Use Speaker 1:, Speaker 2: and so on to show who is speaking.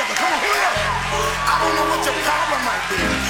Speaker 1: together. Come on, hurry up. I don't know what your problem might be.